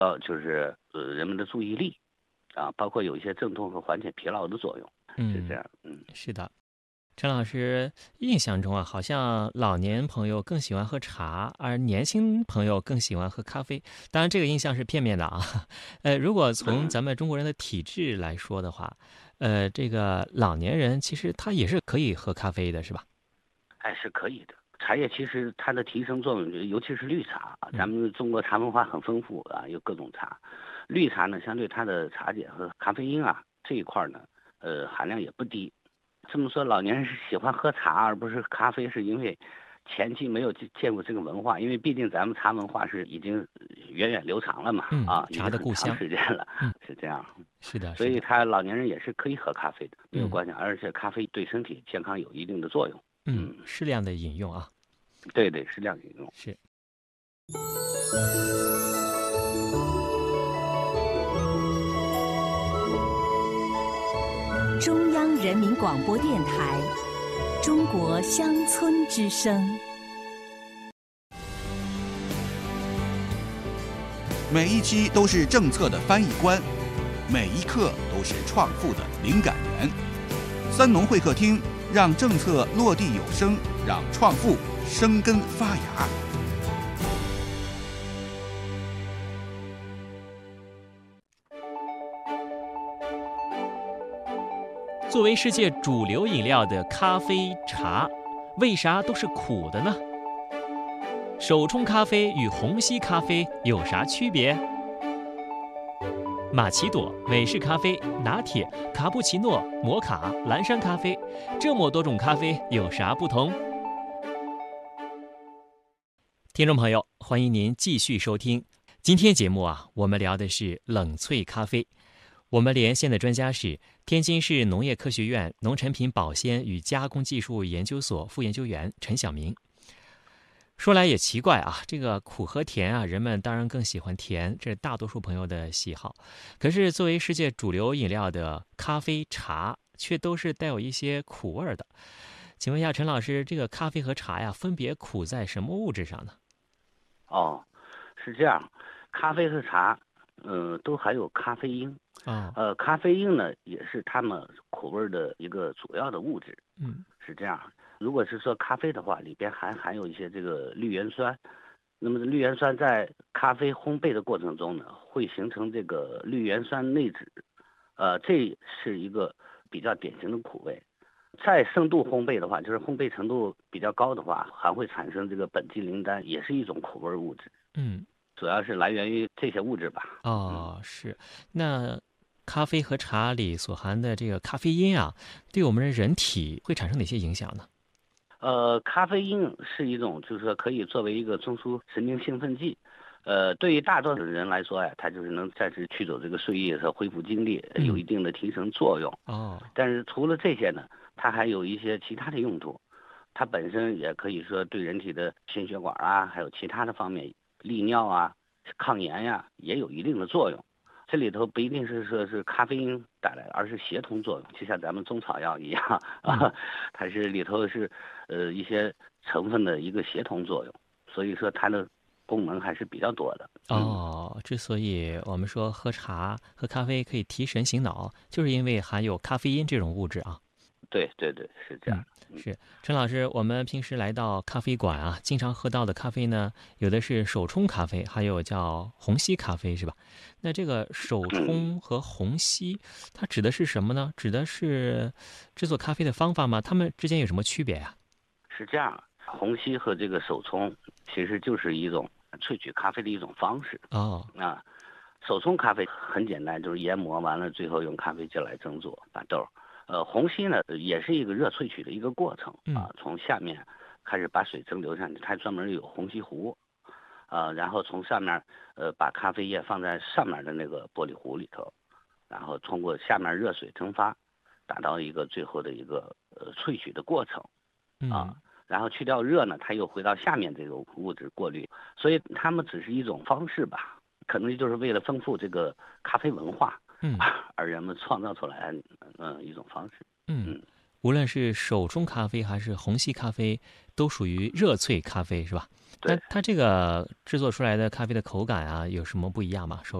就是人们的注意力啊，包括有一些镇痛和缓解疲劳的作用，是这样。 是的。陈老师印象中啊，好像老年朋友更喜欢喝茶，而年轻朋友更喜欢喝咖啡。当然，这个印象是片面的啊。如果从咱们中国人的体质来说的话，这个老年人其实他也是可以喝咖啡的，是吧？ 哎，是可以的。茶叶其实它的提神作用，尤其是绿茶啊，咱们中国茶文化很丰富啊，有各种茶。绿茶呢，相对它的茶碱和咖啡因啊这一块呢，含量也不低。这么说，老年人是喜欢喝茶而不是咖啡，是因为前期没有见过这个文化，因为毕竟咱们茶文化是已经源远流长了嘛，啊，已茶经很长的故乡。 时间了，是这样。 是的， 所以是的。 他老年人也是可以喝咖啡的，没有关系，而且咖啡对身体健康有一定的作用。 适量的饮用啊。 对对，适量饮用。 是。 中央人民广播电台《中国乡村之声》。 每一期都是政策的翻译官，每一刻都是创富的灵感源。三农会客厅，让政策落地有声，让创富生根发芽。 作为世界主流饮料的咖啡、茶，为啥都是苦的呢？手冲咖啡与虹吸咖啡有啥区别？玛奇朵、美式咖啡、拿铁、卡布奇诺、摩卡、蓝山咖啡，这么多种咖啡有啥不同？听众朋友，欢迎您继续收听今天节目啊，我们聊的是冷萃咖啡。我们连线的专家是天津市农业科学院农产品保鲜与加工技术研究所副研究员陈晓明。说来也奇怪啊，这个苦和甜啊，人们当然更喜欢甜，这是大多数朋友的喜好。可是作为世界主流饮料的咖啡、茶，却都是带有一些苦味的。请问一下陈老师，这个咖啡和茶呀，分别苦在什么物质上呢？ 哦，是这样，咖啡和茶，都含有咖啡因。咖啡因呢，也是它们苦味的一个主要的物质。是这样。如果是说咖啡的话，里边还含有一些这个绿原酸。那么绿原酸在咖啡烘焙的过程中呢，会形成这个绿原酸内酯。这是一个比较典型的苦味。再深度烘焙的话，就是烘焙程度比较高的话，还会产生这个苯基灵丹，也是一种苦味物质。主要是来源于这些物质吧。 是。那咖啡和茶里所含的这个咖啡因啊，对我们的人体会产生哪些影响呢？ 咖啡因是一种，就是说可以作为一个中枢神经兴奋剂。对于大多数人来说呀，它就是能暂时驱走这个睡意和恢复精力，有一定的提神作用。但是除了这些呢，它还有一些其他的用途。它本身也可以说对人体的心血管啊，还有其他的方面，利尿啊、抗炎呀，也有一定的作用。这里头不一定是说是咖啡因带来的，而是协同作用，就像咱们中草药一样啊，它是里头是一些成分的一个协同作用，所以说它的功能还是比较多的。 之所以我们说喝茶、喝咖啡可以提神醒脑，就是因为含有咖啡因这种物质啊。 对对对，是这样。 是。陈老师，我们平时来到咖啡馆啊，经常喝到的咖啡呢，有的是手冲咖啡，还有叫虹吸咖啡，是吧？那这个手冲和虹吸，它指的是什么呢？指的是制作咖啡的方法吗？它们之间有什么区别呀？ 是这样，虹吸和这个手冲其实就是一种萃取咖啡的一种方式。手冲咖啡很简单，就是研磨完了，最后用咖啡机来蒸做把豆。虹吸呢也是一个热萃取的一个过程从下面开始把水蒸流上去，它专门有虹吸壶，然后从上面把咖啡液放在上面的那个玻璃壶里头，然后通过下面热水蒸发，达到一个最后的一个萃取的过程然后去掉热呢，它又回到下面这个物质过滤，所以它们只是一种方式吧，可能就是为了丰富这个咖啡文化而人们创造出来一种方式。 无论是手冲咖啡还是虹吸咖啡，都属于热萃咖啡，是吧？ 对。 那它这个制作出来的咖啡的口感啊，有什么不一样吗？